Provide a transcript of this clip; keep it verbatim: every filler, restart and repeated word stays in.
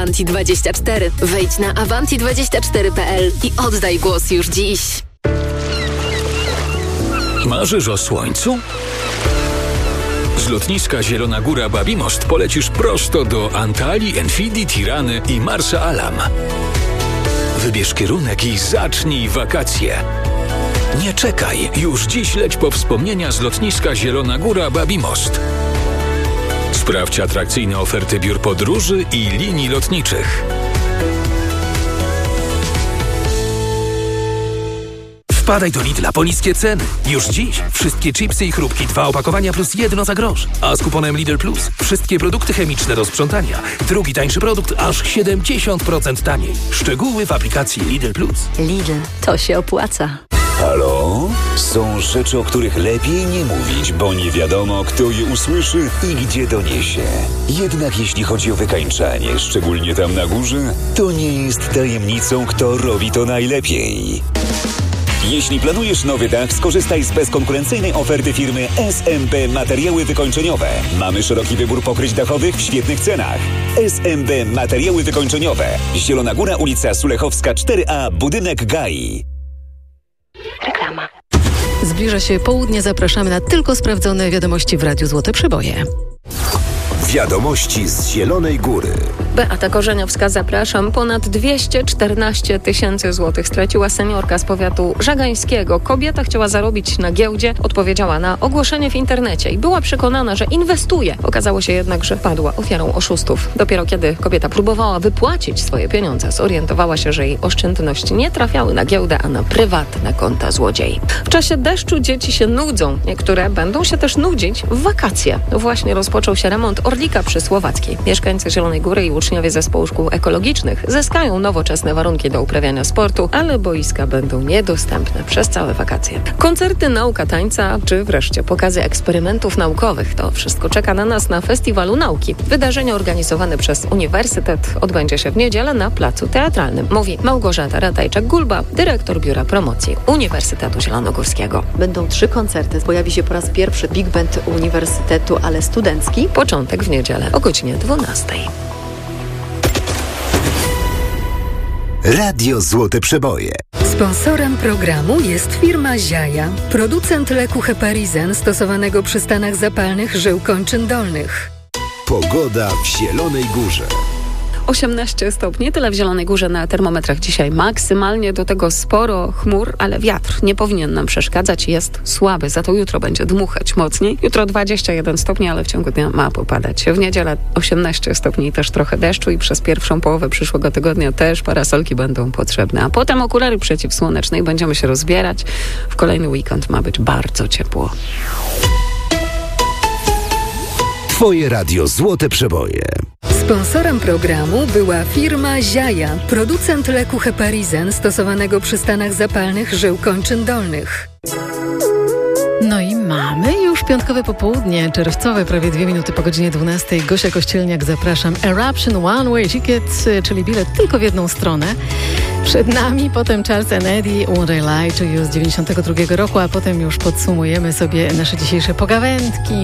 Avanti dwadzieścia cztery. Wejdź na avanti dwadzieścia cztery kropka p l i oddaj głos już dziś. Marzysz o słońcu? Z lotniska Zielona Góra Babimost polecisz prosto do Antalii, Enfidi, Tirany i Marsa Alam. Wybierz kierunek i zacznij wakacje. Nie czekaj, już dziś leć po wspomnienia z lotniska Zielona Góra Babimost. Sprawdź atrakcyjne oferty biur podróży i linii lotniczych. Wpadaj do Lidla po niskie ceny. Już dziś wszystkie chipsy i chrupki, dwa opakowania plus jedno za grosz. A z kuponem Lidl Plus wszystkie produkty chemiczne do sprzątania. Drugi tańszy produkt aż siedemdziesiąt procent taniej. Szczegóły w aplikacji Lidl Plus. Lidl, to się opłaca. Halo? Są rzeczy, o których lepiej nie mówić, bo nie wiadomo, kto je usłyszy i gdzie doniesie. Jednak jeśli chodzi o wykańczanie, szczególnie tam na górze, to nie jest tajemnicą, kto robi to najlepiej. Jeśli planujesz nowy dach, skorzystaj z bezkonkurencyjnej oferty firmy S M B Materiały Wykończeniowe. Mamy szeroki wybór pokryć dachowych w świetnych cenach. S M B Materiały Wykończeniowe. Zielona Góra, ulica Sulechowska cztery A, budynek G A I. Reklama. Zbliża się południe, zapraszamy na tylko sprawdzone wiadomości w Radiu Złote Przeboje. Wiadomości z Zielonej Góry. Beata Korzeniowska, zapraszam. Ponad dwieście czternaście tysięcy złotych straciła seniorka z powiatu żagańskiego. Kobieta chciała zarobić na giełdzie, odpowiedziała na ogłoszenie w internecie i była przekonana, że inwestuje. Okazało się jednak, że padła ofiarą oszustów. Dopiero kiedy kobieta próbowała wypłacić swoje pieniądze, zorientowała się, że jej oszczędności nie trafiały na giełdę, a na prywatne konta złodziei. W czasie deszczu dzieci się nudzą. Niektóre będą się też nudzić w wakacje. Właśnie rozpoczął się remont Orlika przy Słowackiej. Mieszkańcy Zielonej Góry i uczniowie zespołu szkół ekologicznych zyskają nowoczesne warunki do uprawiania sportu, ale boiska będą niedostępne przez całe wakacje. Koncerty, nauka tańca, czy wreszcie pokazy eksperymentów naukowych. To wszystko czeka na nas na Festiwalu Nauki. Wydarzenie organizowane przez Uniwersytet odbędzie się w niedzielę na Placu Teatralnym. Mówi Małgorzata Ratajczak-Gulba, dyrektor Biura Promocji Uniwersytetu Zielonogórskiego. Będą trzy koncerty. Pojawi się po raz pierwszy Big Band Uniwersytetu, ale studencki. Początek w niedzielę o godzinie dwunastej. Radio Złote Przeboje. Sponsorem programu jest firma Ziaja, producent leku Heparizen stosowanego przy stanach zapalnych żył kończyn dolnych. Pogoda w Zielonej Górze. osiemnaście stopni, tyle w Zielonej Górze na termometrach dzisiaj maksymalnie, do tego sporo chmur, ale wiatr nie powinien nam przeszkadzać, jest słaby, za to jutro będzie dmuchać mocniej. Jutro dwadzieścia jeden stopni, ale w ciągu dnia ma popadać. W niedzielę osiemnaście stopni i też trochę deszczu i przez pierwszą połowę przyszłego tygodnia też parasolki będą potrzebne, a potem okulary przeciwsłoneczne i będziemy się rozbierać. W kolejny weekend ma być bardzo ciepło. Twoje Radio Złote Przeboje. Sponsorem programu była firma Ziaja, producent leku Heparizen stosowanego przy stanach zapalnych żył kończyn dolnych. No i mamy już piątkowe popołudnie, czerwcowe, prawie dwie minuty po godzinie dwunastej. Gosia Kościelniak, zapraszam. Eruption One Way Ticket, czyli bilet tylko w jedną stronę. Przed nami potem Charles and Eddie, Won't I Lie to You z dziewięćdziesiątego drugiego roku, a potem już podsumujemy sobie nasze dzisiejsze pogawędki.